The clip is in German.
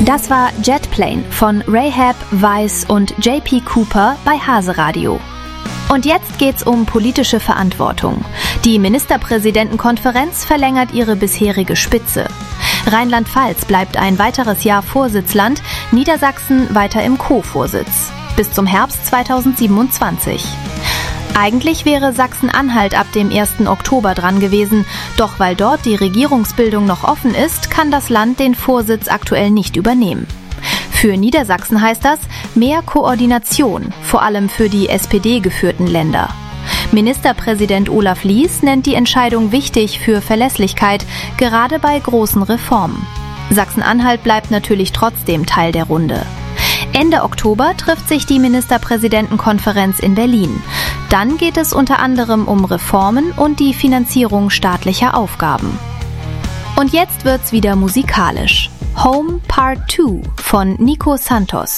Das war Jetplane von Rahab, Weiss und JP Cooper bei Hase Radio. Und jetzt geht's um politische Verantwortung. Die Ministerpräsidentenkonferenz verlängert ihre bisherige Spitze. Rheinland-Pfalz bleibt ein weiteres Jahr Vorsitzland, Niedersachsen weiter im Co-Vorsitz. Bis zum Herbst 2027. Eigentlich wäre Sachsen-Anhalt ab dem 1. Oktober dran gewesen, doch weil dort die Regierungsbildung noch offen ist, kann das Land den Vorsitz aktuell nicht übernehmen. Für Niedersachsen heißt das mehr Koordination, vor allem für die SPD-geführten Länder. Ministerpräsident Olaf Lies nennt die Entscheidung wichtig für Verlässlichkeit, gerade bei großen Reformen. Sachsen-Anhalt bleibt natürlich trotzdem Teil der Runde. Ende Oktober trifft sich die Ministerpräsidentenkonferenz in Berlin. Dann geht es unter anderem um Reformen und die Finanzierung staatlicher Aufgaben. Und jetzt wird's wieder musikalisch. Home Part 2 von Nico Santos.